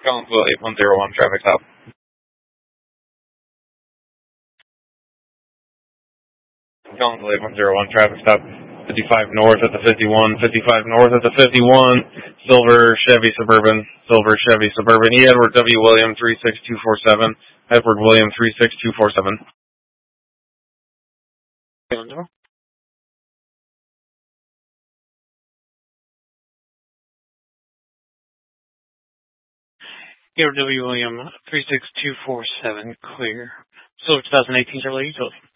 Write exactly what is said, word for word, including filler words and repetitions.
Collinsville eight one zero one, traffic stop. Collinsville eight one zero one, traffic stop. fifty-five north at the fifty-one, fifty-five north at the fifty-one, Silver Chevy Suburban, Silver Chevy Suburban, E. Edward W. William three six two four seven, Edward William three six two four seven. Edward W. William three six two four seven, clear. Silver twenty eighteen Chevrolet Utility.